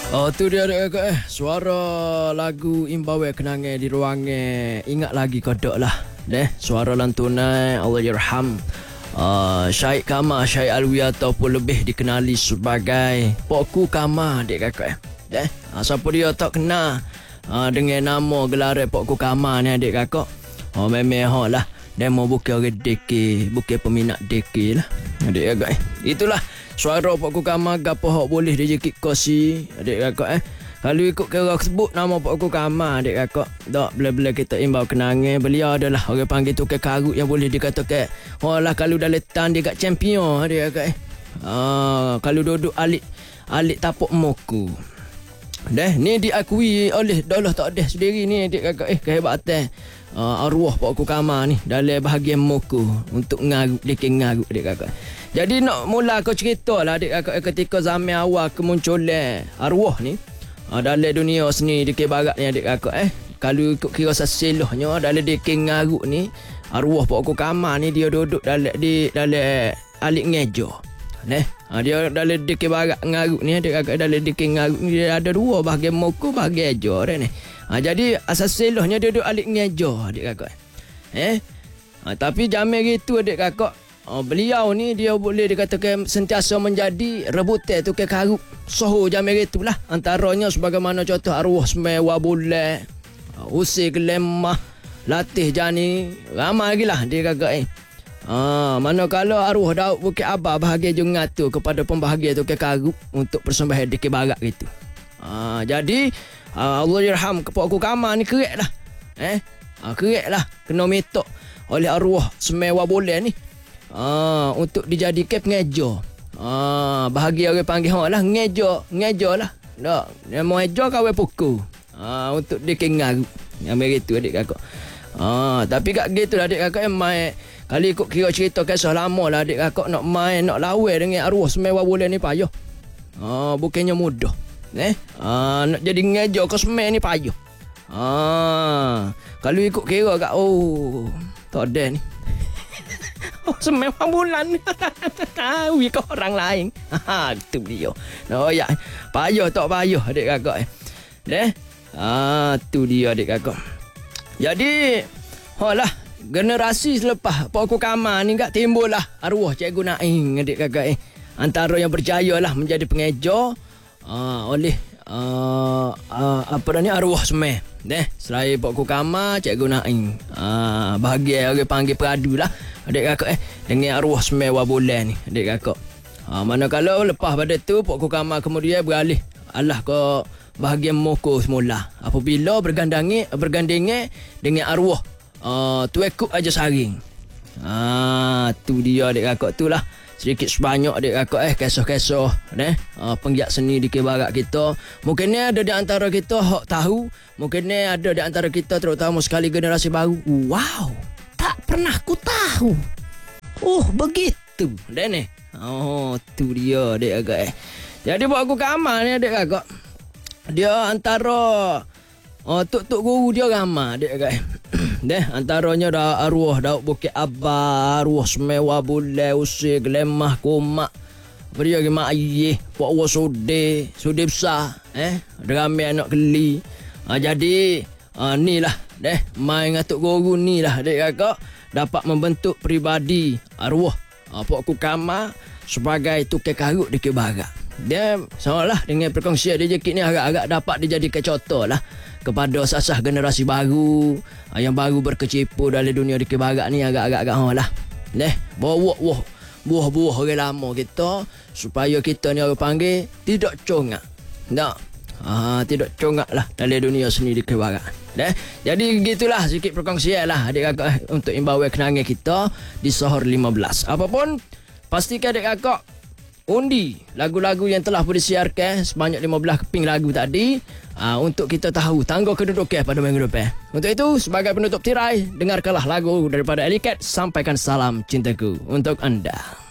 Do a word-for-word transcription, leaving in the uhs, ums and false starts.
Oh tu dia dek eh suara lagu Imbawe Kenangan di ruangan ingat lagi kodok lah deh suara lantunan Allahyarham uh, Syed Kamal Syed Alwi ataupun lebih dikenali sebagai Pokku Kamal dek kakak eh deh uh, siapa dia tak kenal uh, dengan nama gelaran Pokku Kamal ni adik kakak oh memang lah demo bukan orang deke bukan peminat deke lah adik kakak eh itulah suara Pokku Kamal gapo hok boleh dijekit kosi adik kakak eh kalau ikut kira sebut nama Pokku Kamal adik kakak dak bila-bila kita imbau kenangan beliau adalah orang panggil tukar karut yang boleh dikatakan oh lah kalau dah letan dia kat champion adik kakak eh ah kalau duduk alik alik tapuk moku dah ni diakui oleh daulah tak ada sendiri ni adik kakak eh kehebatan uh, arwah Pokku Kamal ni dalam bahagian moku untuk ngarut dia ngarut adik kakak. Jadi nak mula aku cerita lah adik kakak ketika zaman awal kemunculan arwah ni uh, dalam dunia seni di barat ni adik kakak eh kalau ikut kira sasilahnya dalam deking ngarut ni arwah Pokku Kamal ni dia duduk dalam di dalam alik ngejo neh ha, dia dalam deking barat ngarut ni adik kakak dalam deking ngarut ni dia ada dua bahagian moku bahagian ejo dah ni ha, jadi asas silahnya dia duduk alik ngejo adik kakak eh ha, tapi zaman gitu adik kakak Oh, beliau ni dia boleh dikatakan sentiasa menjadi rebutan tu ke karut soho jamir itulah antaranya sebagaimana contoh arwah semewa bulan usir gelemah latih jani ramai lagi lah dia kakak eh ah, manakala arwah Daud Bukit Abah bahagia jungat tu kepada pembahagia tu ke karut untuk persembahan di barat gitu ah, jadi ah, Allahyarham ke Pokku Kamal ni kerek lah eh ah, kerek lah kena metok oleh arwah semewa bulan ni Ah, untuk dijadikan pengejo. Ah, bahagia orang panggil hok lah ngejo, ngejo lah. Dak, nama ngejo kawe puku. Ah, untuk dikengar. Yang begitu adik kakak. Ah, tapi kat gitu lah adik kakak mai kali ikut kira cerita kisah lama lah adik kakak nak main nak lawan dengan arwah semewa bulan ni payah. Ah, bukannya mudah. Eh? Ah, nak jadi ngejo ke semai ni payah. Ah, kalau ikut kira kat oh, tak ada ni. Semua bulan tahu ke orang lain. Ha tu dia. Oh ya. Payah tak payah adik kakak eh. Deh. Ah tu dia adik kakak. Jadi holah generasi selepas Pokku Kamal ni gak timbullah arwah Cikgu Naim adik kakak eh. Antara yang berjayalah menjadi pengeja ah oleh uh, uh, apa ni arwah semai. Deh, selain Pokku Kamal, Cikgu Naim. Ah, bahagia orang panggil peradu lah. Adik kakak eh dengan arwah semewa bulan ni adik kakak. Ha, manakala lepas pada tu Pokku Kamal kemudian beralih alah ke bahagian moko semula apabila bergandangi bergandengan dengan arwah uh, Tuekuk Aja Saring. Ha, tu dia adik kakak tu lah. Sedikit sebanyak adik kakak eh kisah-kisah eh uh, penggiat seni di barat kita. Mungkin ada di antara kita hok tahu, mungkin ada di antara kita terutama sekali generasi baru. Wow. Tak pernah ku tahu. Oh, begitu. Dan ni. Oh, tu dia adik kakak eh. Jadi Pokku Kamal ni adik kakak. Dia antara oh, tuk-tuk guru dia ramai adik kakak eh. Deh, antaranya dah arwah Daud Bukit Abah, arwah semewa bulan usir gelemah kumak. Beri lagi mak ayah, Pok Wa Sude, Sude besar, eh, ramai anak keli. Ha, jadi, ha, ni lah, deh, main ngatuk guru ni lah, adik kakak, dapat membentuk peribadi arwah ha, Pokku Kamal sebagai tukar karut di barat. Dia seolah dengan perkongsian dia jekit ni agak-agak dapat dijadikan contoh lah kepada sasah generasi baru yang baru berkecimpung dalam dunia di barat ni agak-agak oh lah. Neh, bawa buah buah-buah orang lama kita supaya kita ni orang panggil tidak congak. Tak. Ah, tidak congak lah dalam dunia seni di barat. Neh, jadi gitulah sikit perkongsian lah adik kakak untuk imbau kenangan kita di Sahur lima belas. Apapun pastikan adik kakak undi lagu-lagu yang telah disiarkan sebanyak lima belas keping lagu tadi aa, untuk kita tahu tangga kedudukan pada minggu depan. Untuk itu sebagai penutup tirai dengarkanlah lagu daripada Ellie Cat, Sampaikan Salam Cintaku untuk anda.